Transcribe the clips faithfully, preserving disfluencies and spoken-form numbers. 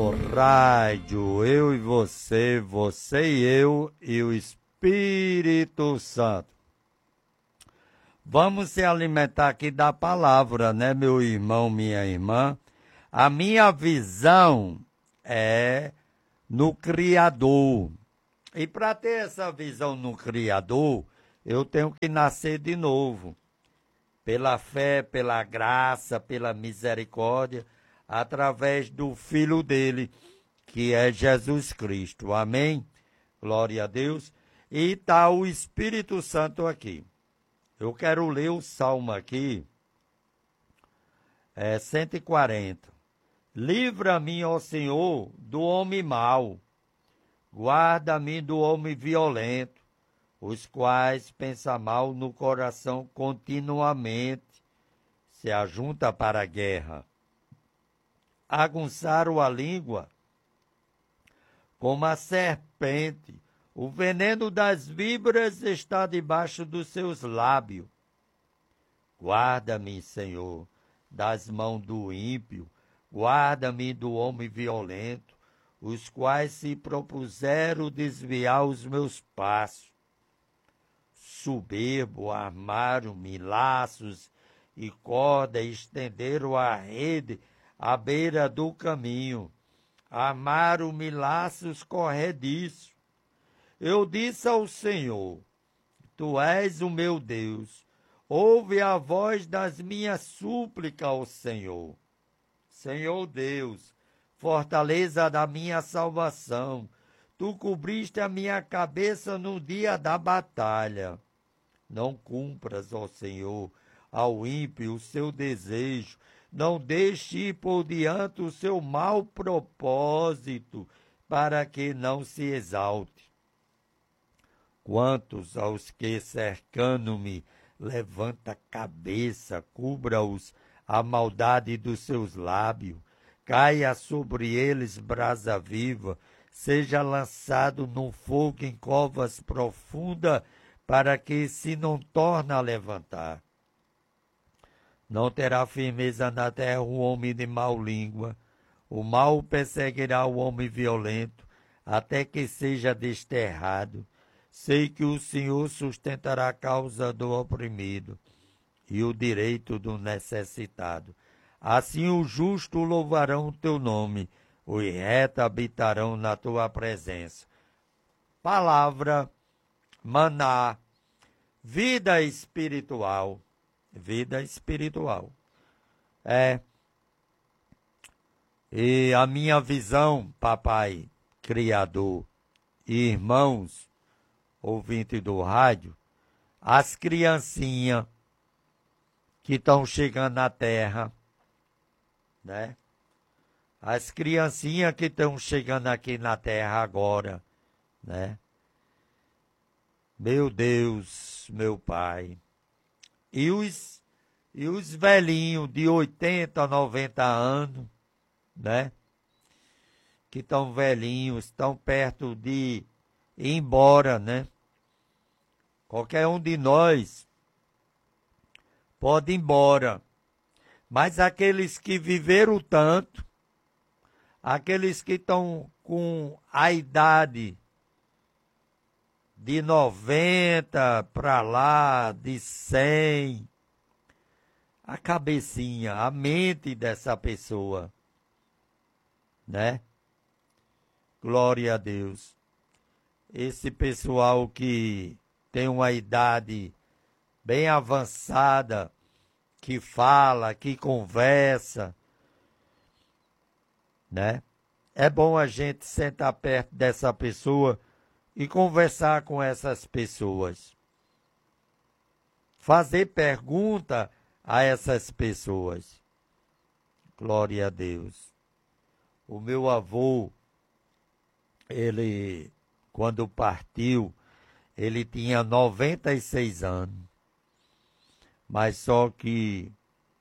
no rádio, eu e você, você e eu e o Espírito Santo. Vamos se alimentar aqui da palavra, né, meu irmão, minha irmã? A minha visão é no Criador. E para ter essa visão no Criador, eu tenho que nascer de novo. Pela fé, pela graça, pela misericórdia, através do Filho dele, que é Jesus Cristo. Amém? Glória a Deus. E está o Espírito Santo aqui. Eu quero ler o Salmo aqui, é cento e quarenta. Livra-me, ó Senhor, do homem mau. Guarda-me do homem violento, os quais pensam mal no coração continuamente, se ajunta para a guerra. Aguçaram a língua como a serpente, o veneno das víboras está debaixo dos seus lábios. Guarda-me, Senhor, das mãos do ímpio, guarda-me do homem violento, os quais se propuseram desviar os meus passos. Soberbo, armaram-me laços e corda, estenderam a rede à beira do caminho. Armaram-me laços corrediços. Eu disse ao Senhor, Tu és o meu Deus, ouve a voz das minhas súplicas ao Senhor. Senhor Deus, fortaleza da minha salvação, Tu cobriste a minha cabeça no dia da batalha. Não cumpras, ó Senhor, ao ímpio o seu desejo, não deixe ir por diante o seu mau propósito, para que não se exalte. Quantos aos que cercando-me, levanta a cabeça, cubra-os a maldade dos seus lábios, caia sobre eles brasa viva, seja lançado no fogo em covas profundas, para que se não torne a levantar. Não terá firmeza na terra o homem de mau língua, o mal perseguirá o homem violento, até que seja desterrado. Sei que o Senhor sustentará a causa do oprimido e o direito do necessitado. Assim os justos louvarão o teu nome, os retos habitarão na tua presença. Palavra, maná, vida espiritual, vida espiritual. É, e a minha visão, papai, criador, e irmãos, ouvinte do rádio, as criancinhas que estão chegando na terra, né? As criancinhas que estão chegando aqui na terra agora, né? Meu Deus, meu Pai. E os, e os velhinhos de oitenta, noventa anos, né? Que estão velhinhos, estão perto de ir embora, né? Qualquer um de nós pode ir embora. Mas aqueles que viveram tanto, aqueles que estão com a idade de noventa para lá, de cem, a cabecinha, a mente dessa pessoa, né? Glória a Deus. Esse pessoal que tem uma idade bem avançada, que fala, que conversa, né? É bom a gente sentar perto dessa pessoa e conversar com essas pessoas. Fazer pergunta a essas pessoas. Glória a Deus. O meu avô, ele, quando partiu, ele tinha noventa e seis anos. Mas só que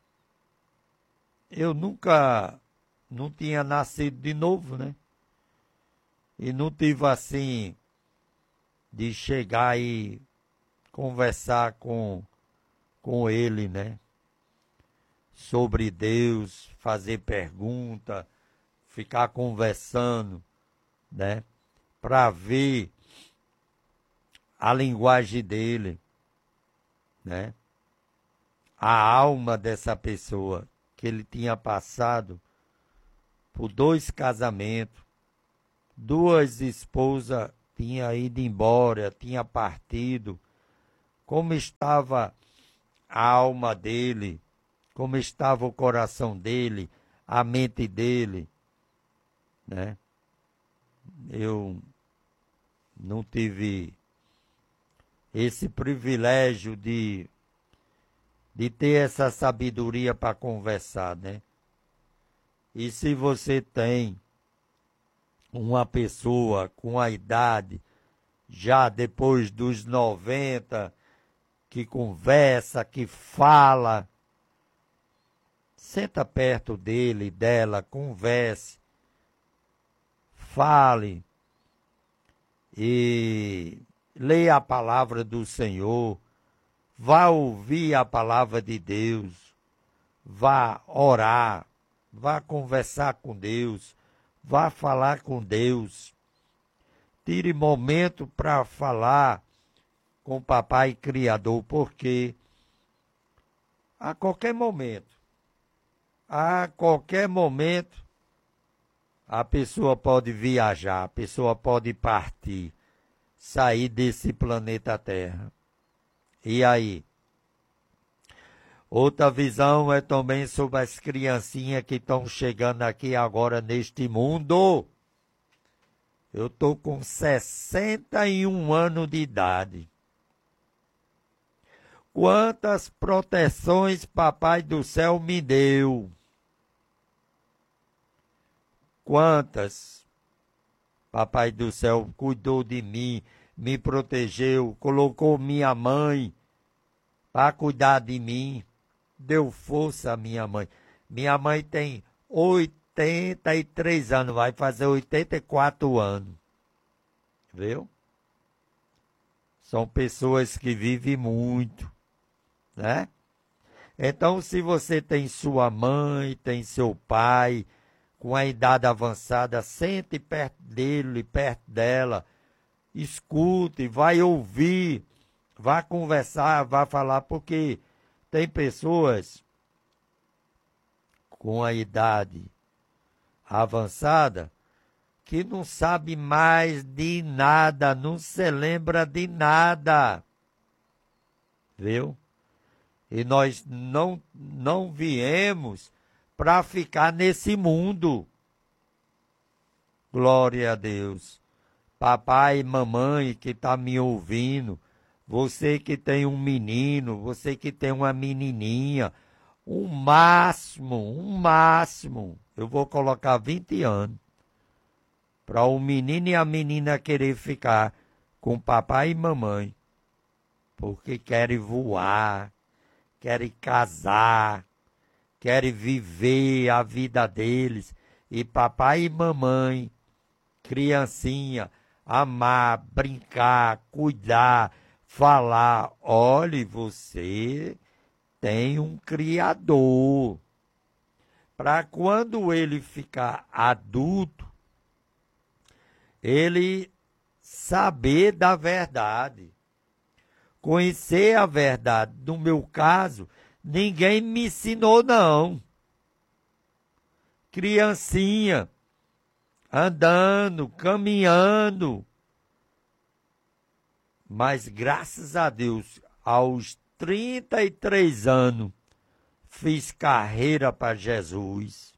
eu nunca, não tinha nascido de novo, né? E não tive assim, de chegar e conversar com, com ele, né? Sobre Deus, fazer pergunta, ficar conversando, né? Para ver a linguagem dele, né? A alma dessa pessoa, que ele tinha passado por dois casamentos, duas esposas tinham ido embora, tinha partido, como estava a alma dele, como estava o coração dele, a mente dele, né? Eu não tive esse privilégio de, de ter essa sabedoria para conversar, né? E se você tem uma pessoa com a idade, já depois dos noventa, que conversa, que fala, senta perto dele, dela, converse, fale e leia a palavra do Senhor, vá ouvir a palavra de Deus, vá orar, vá conversar com Deus, vá falar com Deus. Tire momento para falar com o Papai Criador, porque a qualquer momento, a qualquer momento, a pessoa pode viajar, a pessoa pode partir, sair desse planeta Terra. E aí? Outra visão é também sobre as criancinhas que estão chegando aqui agora neste mundo. Eu estou com sessenta e um anos de idade. Quantas proteções Papai do Céu me deu? Quantas? Papai do Céu cuidou de mim, me protegeu, colocou minha mãe para cuidar de mim, deu força à minha mãe. Minha mãe tem oitenta e três anos, vai fazer oitenta e quatro anos, viu? São pessoas que vivem muito, né? Então, se você tem sua mãe, tem seu pai, com a idade avançada, sente perto dele, perto dela, escute, vai ouvir, vai conversar, vai falar, porque tem pessoas com a idade avançada que não sabe mais de nada, não se lembra de nada, viu? E nós não, não viemos para ficar nesse mundo. Glória a Deus. Papai e mamãe que está me ouvindo, você que tem um menino, você que tem uma menininha, o máximo, o máximo, eu vou colocar vinte anos, para o menino e a menina querer ficar com papai e mamãe, porque querem voar, querem casar, querem viver a vida deles, e papai e mamãe, criancinha, amar, brincar, cuidar, falar, olhe, você tem um Criador. Para quando ele ficar adulto, ele saber da verdade, conhecer a verdade. No meu caso, ninguém me ensinou, não. Criancinha, andando, caminhando. Mas, graças a Deus, aos trinta e três anos, fiz carreira para Jesus.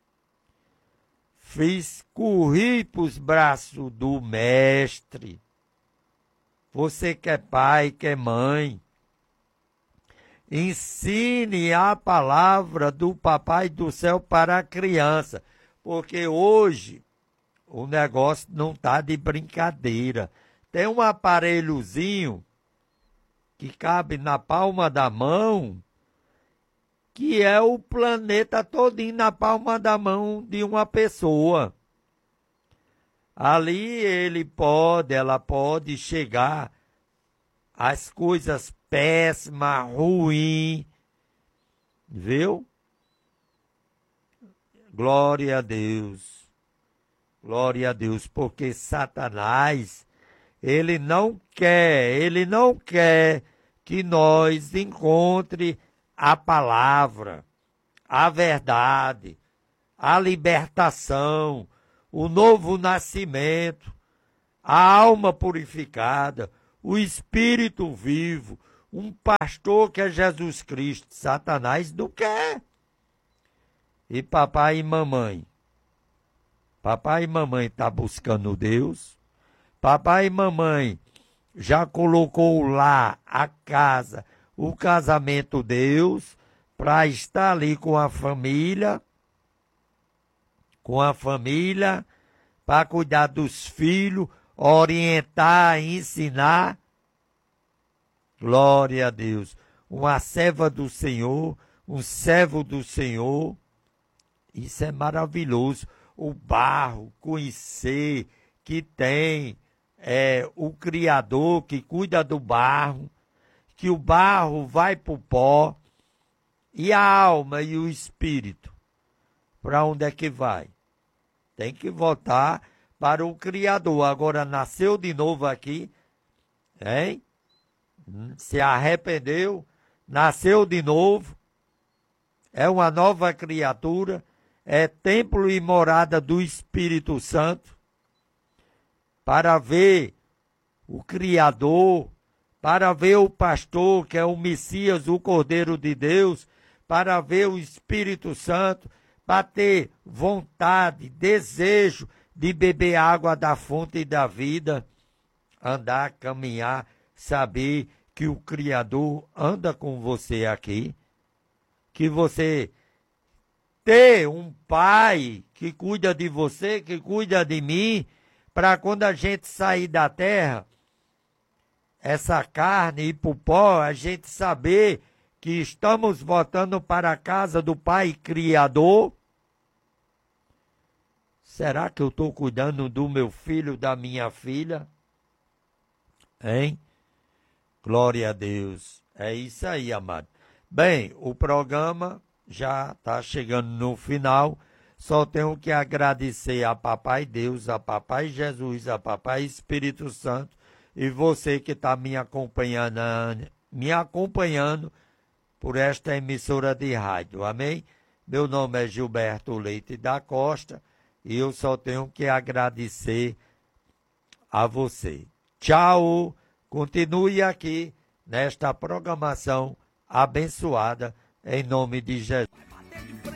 Fiz, corri para os braços do Mestre. Você que é pai, que é mãe, ensine a palavra do Papai do Céu para a criança, porque hoje o negócio não está de brincadeira. Tem um aparelhozinho que cabe na palma da mão, que é o planeta todinho na palma da mão de uma pessoa. Ali ele pode, ela pode chegar às coisas péssimas, ruins, viu? Glória a Deus. Glória a Deus, porque Satanás, ele não quer, ele não quer que nós encontre a palavra, a verdade, a libertação, o novo nascimento, a alma purificada, o Espírito vivo, um pastor que é Jesus Cristo. Satanás não quer. E papai e mamãe? Papai e mamãe estão buscando Deus. Papai e mamãe já colocou lá a casa, o casamento Deus, para estar ali com a família, com a família, para cuidar dos filhos, orientar, ensinar. Glória a Deus. Uma serva do Senhor, um servo do Senhor. Isso é maravilhoso. O barro, conhecer que tem é, o Criador que cuida do barro, que o barro vai para o pó, e a alma e o espírito, para onde é que vai? Tem que voltar para o Criador. Agora nasceu de novo aqui, hein? Se arrependeu, nasceu de novo, é uma nova criatura, é templo e morada do Espírito Santo, para ver o Criador, para ver o pastor, que é o Messias, o Cordeiro de Deus, para ver o Espírito Santo, para ter vontade, desejo de beber água da fonte da vida, andar, caminhar, saber que o Criador anda com você aqui, que você ter um pai que cuida de você, que cuida de mim, para quando a gente sair da terra, essa carne ir para o pó, a gente saber que estamos voltando para a casa do Pai Criador. Será que eu estou cuidando do meu filho, da minha filha? Hein? Glória a Deus. É isso aí, amado. Bem, o programa já está chegando no final. Só tenho que agradecer a Papai Deus, a Papai Jesus, a Papai Espírito Santo e você que está me acompanhando, me acompanhando por esta emissora de rádio. Amém? Meu nome é Gilberto Leite da Costa e eu só tenho que agradecer a você. Tchau! Continue aqui nesta programação abençoada em nome de Jesus.